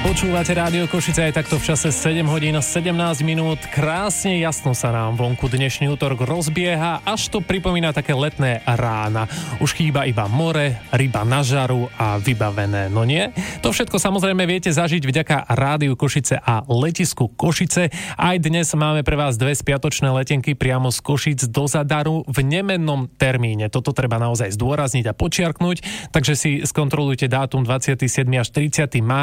Počúvate Rádio Košice aj takto v čase 7 hodín 17 minút. Krásne jasno sa nám vonku dnešný útorok rozbieha, až to pripomína také letné rána. Už chýba iba more, ryba na žaru a vybavené, no nie? To všetko samozrejme viete zažiť vďaka Rádiu Košice a letisku Košice. Aj dnes máme pre vás 2 spiatočné letenky priamo z Košic do Zadaru v nemennom termíne. Toto treba naozaj zdôrazniť a počiarknúť, takže si skontrolujte dátum 27. až 30. máj.